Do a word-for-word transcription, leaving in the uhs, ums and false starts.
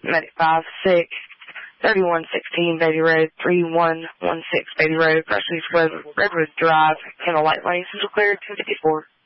Medic five six, thirty-one sixteen Beatty Road, three one one six Beatty Road, Rushleaf Road, Redwood Drive, Candlelight Lane, Central Clear, two fifty-four.